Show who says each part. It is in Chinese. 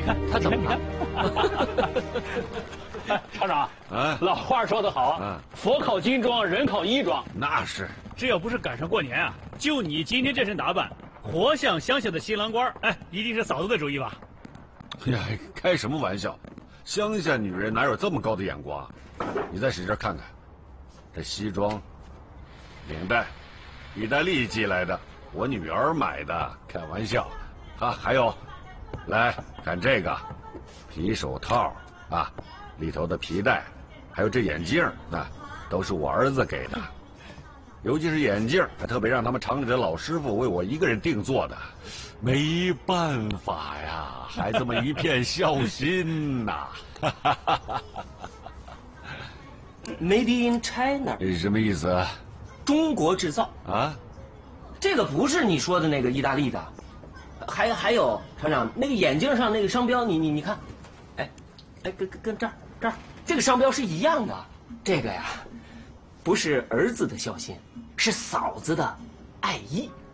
Speaker 1: 他怎么了？
Speaker 2: 厂长，
Speaker 3: 啊，
Speaker 2: 老话说得好啊，佛考金装，人考衣装。
Speaker 3: 那是。
Speaker 4: 这要不是赶上过年啊，就你今天这身打扮，活像乡下的新郎官，哎，一定是嫂子的主意吧？
Speaker 3: 哎呀，开什么玩笑！乡下女人哪有这么高的眼光？你再使劲看看，这西装、领带，意大利寄来的，我女儿买的，开玩笑。啊，还有，来看这个，皮手套啊，里头的皮带，还有这眼镜，那都是我儿子给的。尤其是眼镜，还特别让他们厂里的老师傅为我一个人定做的。没办法呀，孩子们一片孝心呐。
Speaker 1: Made in China，
Speaker 3: 这是什么意思啊？
Speaker 1: 中国制造
Speaker 3: 啊？
Speaker 1: 这个不是你说的那个意大利的。还有厂长，那个眼镜上那个商标，你看，哎，跟这儿这个商标是一样的。这个呀，不是儿子的孝心，是嫂子的爱意。